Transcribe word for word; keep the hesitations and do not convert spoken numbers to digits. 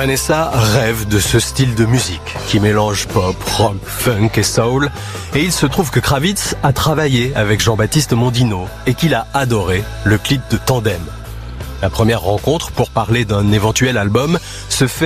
Vanessa rêve de ce style de musique qui mélange pop, rock, funk et soul. Et il se trouve que Kravitz a travaillé avec Jean-Baptiste Mondino et qu'il a adoré le clip de Tandem. La première rencontre pour parler d'un éventuel album se fait